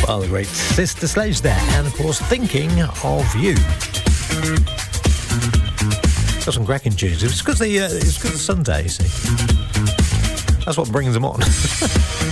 Well, the great Sister Sledge there, and of course, Thinking of You. Got some cracking tunes. It's because the Sunday, you see. That's what brings them on.